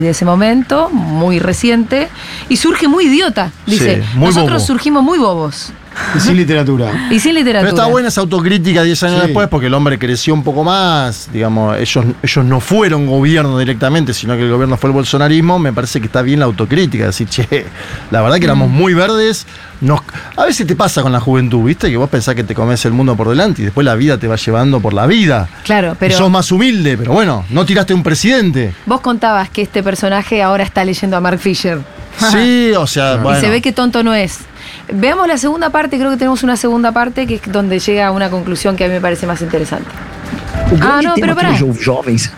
de ese momento, muy reciente, y surge muy idiota. Dice, sí, muy nosotros bobo. surgimos muy bobos. Y sin literatura. Y sin literatura. Pero está buena esa autocrítica 10 años Sí. después, porque el hombre creció un poco más. Digamos, ellos no fueron gobierno directamente, sino que el gobierno fue el bolsonarismo. Me parece que está bien la autocrítica. Decir, che, la verdad que éramos muy verdes. A veces te pasa con la juventud, ¿viste? Que vos pensás que te comes el mundo por delante y después la vida te va llevando por la vida. Claro, pero Y sos más humilde, pero bueno, no tiraste un presidente. vos contabas que este personaje ahora está leyendo a Mark Fisher. Sí, o sea, bueno. Y se ve que tonto no es. Veamos la segunda parte, creo que tenemos una segunda parte que es donde llega a una conclusão que a mí me parece más interesante. O grande não, tema pera. para os jovens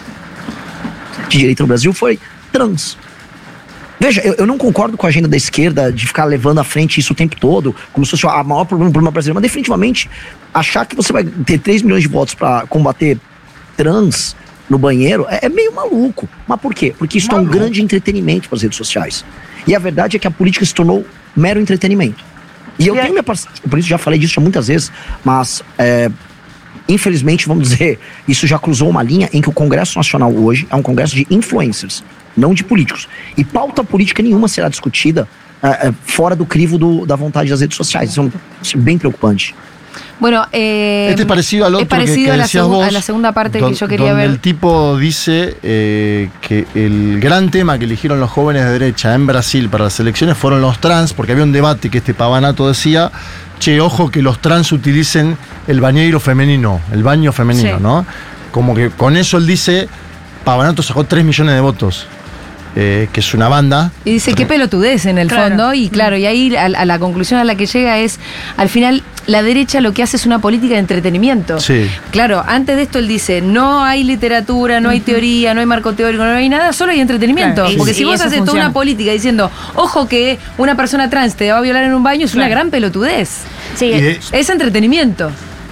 de direita no Brasil foi trans. Veja, eu não concordo com a agenda da esquerda de ficar levando à frente isso o tempo todo, como se fosse o maior problema brasileiro, mas definitivamente achar que você vai ter 3 milhões de votos para combater trans no banheiro é meio maluco. Mas por quê? Porque isso é um grande entretenimento para as redes sociais. E a verdade é que a política se tornou mero entretenimento. E eu tenho minha parceria, por isso já falei disso muitas vezes, mas infelizmente, vamos dizer, isso já cruzou uma linha em que o Congresso Nacional hoje é um congresso de influencers, não de políticos. E pauta política nenhuma será discutida fora do crivo da vontade das redes sociais. Isso é bem preocupante. Bueno, Este es parecido al otro es parecido que a, la decías vos, a la segunda parte que yo quería donde ver. el tipo dice que el gran tema que eligieron los jóvenes de derecha en Brasil para las elecciones fueron los trans, porque había un debate que este Pavanato decía, che, ojo que los trans utilicen el bañeiro femenino, el baño femenino, Sí. ¿no? Como que con eso él dice, Pavanato sacó 3 millones de votos. Que es una banda. Y dice, qué pelotudez en el Claro. fondo, y claro, y ahí a la conclusión a la que llega es, al final, la derecha lo que hace es una política de entretenimiento. Sí. Claro, antes de esto él dice, no hay literatura, no hay teoría, no hay marco teórico, no hay nada, solo hay entretenimiento. Claro, Porque y si vos eso haces toda funciona. una política diciendo, ojo que una persona trans te va a violar en un baño, es una Claro. gran pelotudez. Sí, Y de- Es entretenimiento.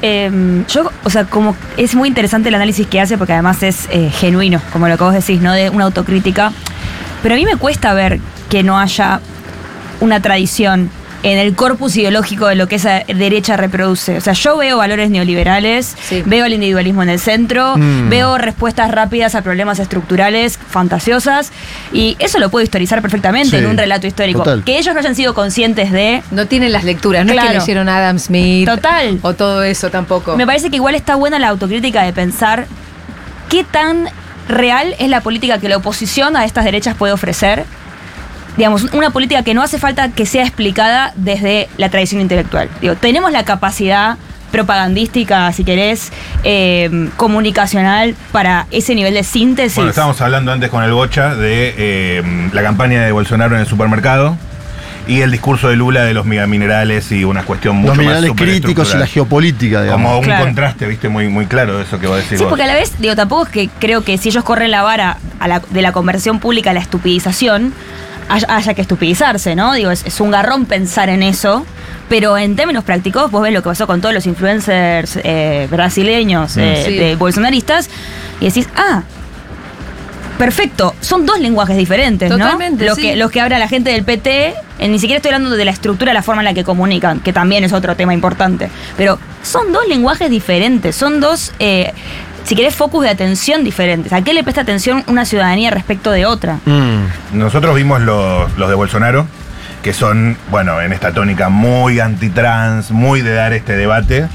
yo, o sea, como es muy interesante el análisis que hace porque además es genuino, como lo que vos decís, ¿no? De una autocrítica. Pero a mí me cuesta ver que no haya una tradición en el corpus ideológico de lo que esa derecha reproduce. O sea, yo veo valores neoliberales, Sí. veo el individualismo en el centro, veo respuestas rápidas a problemas estructurales fantasiosas, y eso lo puedo historizar perfectamente Sí, en un relato histórico. total. Que ellos no hayan sido conscientes de... No tienen las lecturas, no es Claro. que leyeron a Adam Smith. Total. O todo eso tampoco. Me parece que igual está buena la autocrítica de pensar qué tan real es la política que la oposición a estas derechas puede ofrecer. Digamos, una política que no hace falta que sea explicada desde la tradición intelectual. Digo, tenemos la capacidad propagandística, si querés, comunicacional para ese nivel de síntesis. Bueno, estábamos hablando antes con el Bocha de la campaña de Bolsonaro en el supermercado y el discurso de Lula de los megaminerales y una cuestión mucho Los más minerales críticos y la superestructural. geopolítica, digamos. Como un Claro. contraste, viste, muy, muy claro de eso que vos decís. Sí, vos. porque a la vez, digo, tampoco es que creo que si ellos corren la vara de la conversión pública a la estupidización, haya que estupidizarse, ¿no? Digo, es un garrón pensar en eso, pero en términos prácticos, vos ves lo que pasó con todos los influencers brasileños, Sí. de bolsonaristas, y decís, perfecto, son dos lenguajes diferentes, Totalmente, ¿no? sí. Los que habla la gente del PT, ni siquiera estoy hablando de la estructura, la forma en la que comunican, que también es otro tema importante, pero son dos lenguajes diferentes, son dos, si querés, focus de atención diferentes. ¿A qué le presta atención una ciudadanía respecto de otra? Nosotros vimos los de Bolsonaro, que son, bueno, en esta tónica muy antitrans, muy de dar este debate.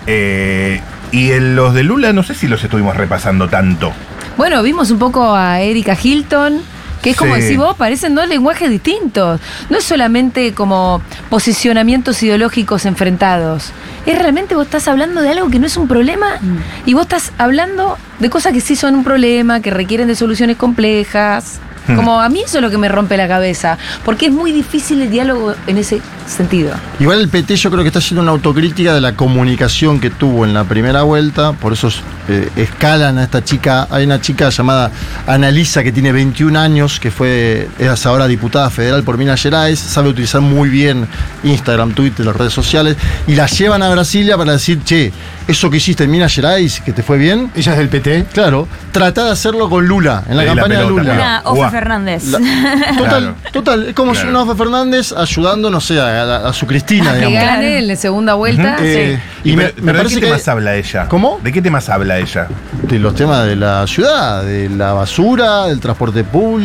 Y en los de Lula no sé si los estuvimos repasando tanto. Bueno, vimos un poco a Erika Hilton, que es como Sí. decís vos, parecen dos lenguajes distintos. No es solamente como posicionamientos ideológicos enfrentados. Es realmente vos estás hablando de algo que no es un problema y vos estás hablando de cosas que sí son un problema, que requieren de soluciones complejas. Como a mí eso es lo que me rompe la cabeza, porque es muy difícil el diálogo en ese sentido. Igual el PT yo creo que está haciendo una autocrítica de la comunicación que tuvo en la primera vuelta, por eso escalan a esta chica. Hay una chica llamada Analisa que tiene 21 años, que es ahora diputada federal por Minas Gerais, sabe utilizar muy bien Instagram, Twitter, las redes sociales, y la llevan a Brasilia para decir, che, eso que hiciste en Minas Gerais, que te fue bien, Ella es del PT. claro, tratá de hacerlo con Lula, en la Pedí la campaña de pelota, Lula. Una Guau. Ofe Fernández. Total, es como Claro. una Ofe Fernández ayudando, no sé, a su Cristina, Que digamos. gane en la segunda vuelta. Eh, Y me pero ¿de parece qué que temas habla ella? ¿Cómo? ¿De qué temas habla ella? de los temas de la ciudad, de la basura, del transporte público.